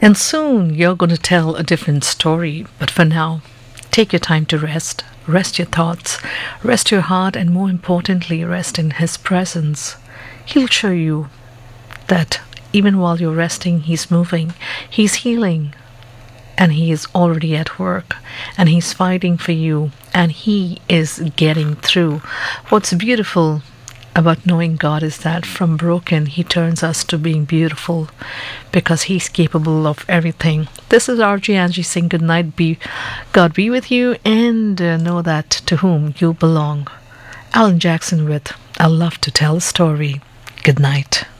And soon you're going to tell a different story. But for now, take your time to rest. Rest your thoughts, rest your heart, and more importantly, rest in His presence. He'll show you that even while you're resting, He's moving, He's healing, and He is already at work, and He's fighting for you, and He is getting through. What's beautiful about knowing God is that from broken, He turns us to being beautiful because He's capable of everything. This is RJ Angie saying good night. God be with you, and know that to whom you belong. Alan Jackson with I Love to Tell a Story. Good night.